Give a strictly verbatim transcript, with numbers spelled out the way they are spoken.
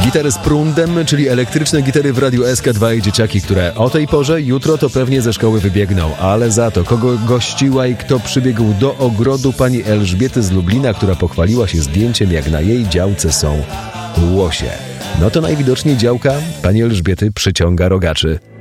Gitary z prądem, czyli elektryczne gitary w Radiu S K dwa i dzieciaki, które o tej porze jutro to pewnie ze szkoły wybiegną. Ale za to, kogo gościła i kto przybiegł do ogrodu pani Elżbiety z Lublina, która pochwaliła się zdjęciem, jak na jej działce są łosie. No to najwidoczniej działka pani Elżbiety przyciąga rogaczy.